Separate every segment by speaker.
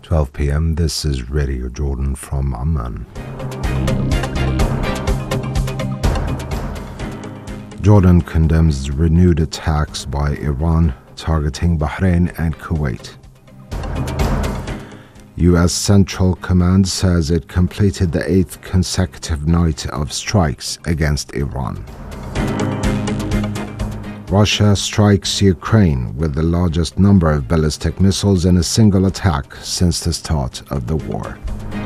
Speaker 1: 12 p.m. This is Radio Jordan from Amman. Jordan condemns renewed attacks by Iran targeting Bahrain and Kuwait. U.S. Central Command says it completed the 8th consecutive night of strikes against Iran. Russia strikes Ukraine with the largest number of ballistic missiles in a single attack since the start of the war.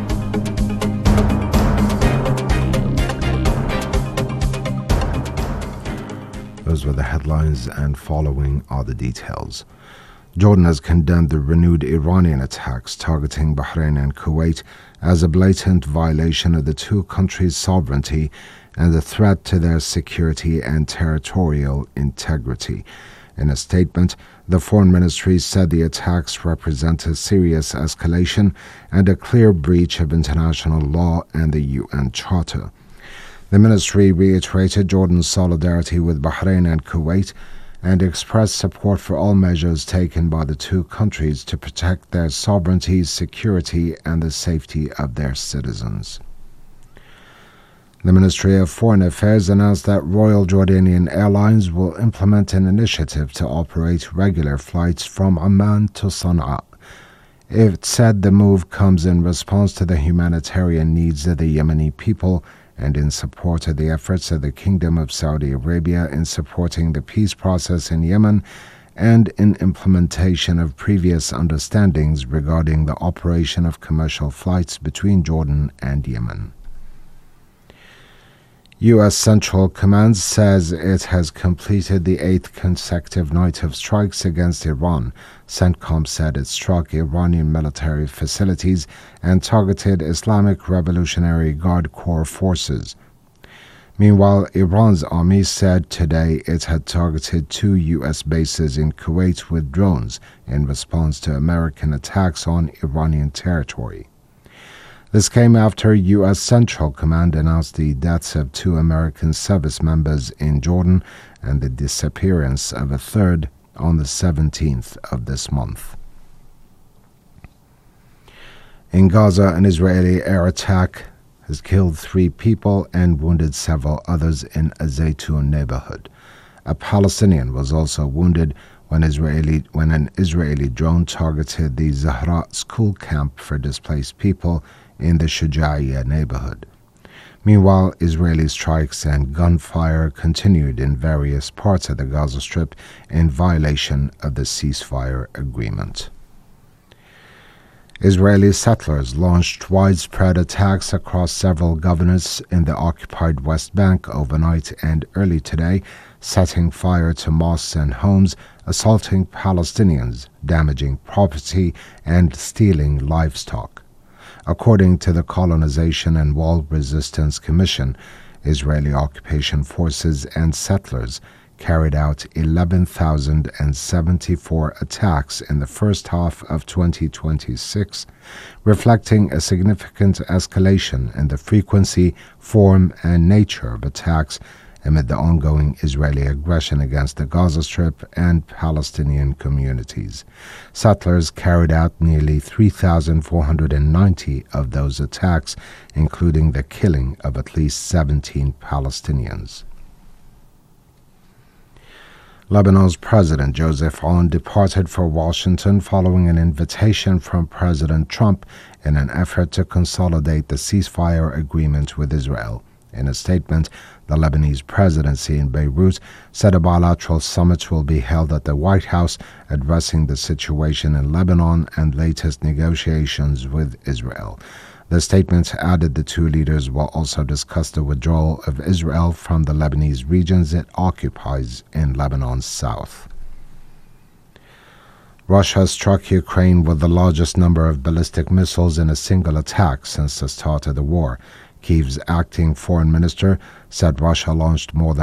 Speaker 1: Those were the headlines, and following are the details. Jordan has condemned the renewed Iranian attacks targeting Bahrain and Kuwait as a blatant violation of the two countries' sovereignty and a threat to their security and territorial integrity. In a statement, the Foreign Ministry said the attacks represent a serious escalation and a clear breach of international law and the UN Charter. The ministry reiterated Jordan's solidarity with Bahrain and Kuwait and expressed support for all measures taken by the two countries to protect their sovereignty, security, and the safety of their citizens. The Ministry of Foreign Affairs announced that Royal Jordanian Airlines will implement an initiative to operate regular flights from Amman to Sana'a. It said the move comes in response to the humanitarian needs of the Yemeni people and in support of the efforts of the Kingdom of Saudi Arabia in supporting the peace process in Yemen and in implementation of previous understandings regarding the operation of commercial flights between Jordan and Yemen. U.S. Central Command says it has completed the 8th consecutive night of strikes against Iran. CENTCOM said it struck Iranian military facilities and targeted Islamic Revolutionary Guard Corps forces. Meanwhile, Iran's army said today it had targeted 2 U.S. bases in Kuwait with drones in response to American attacks on Iranian territory. This came after U.S. Central Command announced the deaths of 2 American service members in Jordan and the disappearance of a third on the 17th of this month. In Gaza, an Israeli air attack has killed 3 people and wounded several others in a Zaytun neighborhood. A Palestinian was also wounded when an Israeli drone targeted the Zahra school camp for displaced people in the Shujaiya neighborhood. Meanwhile, Israeli strikes and gunfire continued in various parts of the Gaza Strip in violation of the ceasefire agreement. Israeli settlers launched widespread attacks across several governorates in the occupied West Bank overnight and early today, setting fire to mosques and homes, assaulting Palestinians, damaging property, and stealing livestock. According to the Colonization and Wall Resistance Commission, Israeli occupation forces and settlers carried out 11,074 attacks in the first half of 2026, reflecting a significant escalation in the frequency, form, and nature of attacks amid the ongoing Israeli aggression against the Gaza Strip and Palestinian communities. Settlers carried out nearly 3,490 of those attacks, including the killing of at least 17 Palestinians. Lebanon's President Joseph Aoun departed for Washington following an invitation from President Trump in an effort to consolidate the ceasefire agreement with Israel. In a statement, the Lebanese presidency in Beirut said a bilateral summit will be held at the White House addressing the situation in Lebanon and latest negotiations with Israel. The statement added the two leaders will also discuss the withdrawal of Israel from the Lebanese regions it occupies in Lebanon's south. Russia struck Ukraine with the largest number of ballistic missiles in a single attack since the start of the war. Kyiv's acting foreign minister said Russia launched more than